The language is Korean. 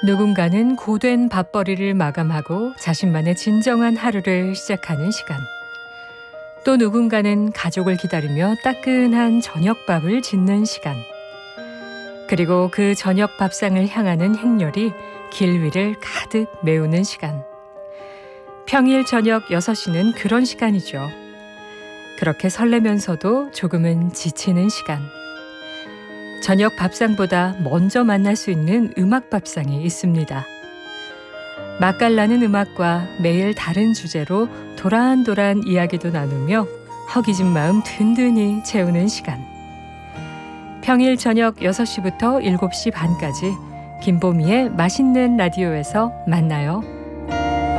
누군가는 고된 밥벌이를 마감하고 자신만의 진정한 하루를 시작하는 시간. 또 누군가는 가족을 기다리며 따끈한 저녁밥을 짓는 시간. 그리고 그 저녁 밥상을 향하는 행렬이 길 위를 가득 메우는 시간. 평일 저녁 6시는 그런 시간이죠. 그렇게 설레면서도 조금은 지치는 시간. 저녁 밥상보다 먼저 만날 수 있는 음악 밥상이 있습니다. 맛깔나는 음악과 매일 다른 주제로 도란도란 이야기도 나누며 허기진 마음 든든히 채우는 시간. 평일 저녁 6시부터 7시 반까지 김보미의 맛있는 라디오에서 만나요.